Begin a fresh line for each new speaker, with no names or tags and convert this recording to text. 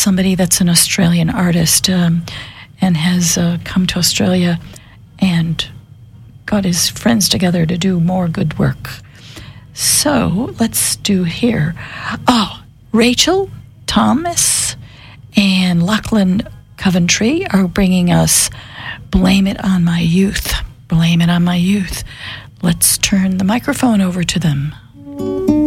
somebody that's an Australian artist and has come to Australia and got his friends together to do more good work. So let's do here. Oh, Rachel Thomas and Lachlan Coventry are bringing us Blame It on My Youth. Blame It on My Youth. Let's turn the microphone over to them.